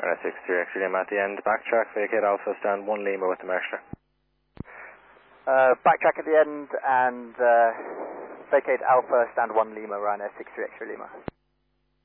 Ryanair 63 X-ray Lima at the end. Backtrack, vacate Alpha, stand 1 Lima with the Mercer. Backtrack at the end and vacate Alpha, stand 1 Lima, Ryanair 63 X-ray Lima.